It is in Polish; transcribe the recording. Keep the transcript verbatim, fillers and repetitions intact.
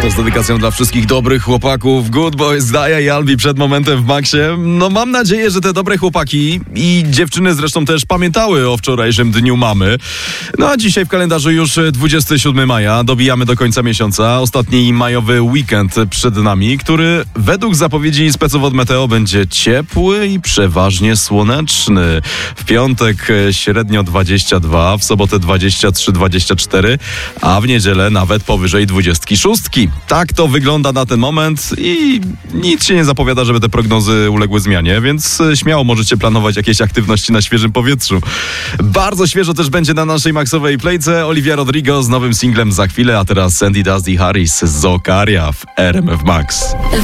To z dedykacją dla wszystkich dobrych chłopaków. Good Boys, Daja i Albi przed momentem w Maxie. No mam nadzieję, że te dobre chłopaki i dziewczyny zresztą też pamiętały o wczorajszym Dniu Mamy. No a dzisiaj w kalendarzu już dwudziestego siódmego maja. Dobijamy do końca miesiąca. Ostatni majowy weekend przed nami, który według zapowiedzi speców od Meteo będzie ciepły i przeważnie słoneczny. W piątek średnio dwadzieścia dwa, w sobotę dwadzieścia trzy dwadzieścia cztery, a w niedzielę nawet powyżej dwudziestki szóstki. Tak to wygląda na ten moment i nic się nie zapowiada, żeby te prognozy uległy zmianie, więc śmiało możecie planować jakieś aktywności na świeżym powietrzu. Bardzo świeżo też będzie na naszej maxowej playce Olivia Rodrigo z nowym singlem za chwilę, a teraz Sandy Dusty Harris z Zokaria w R M F Max.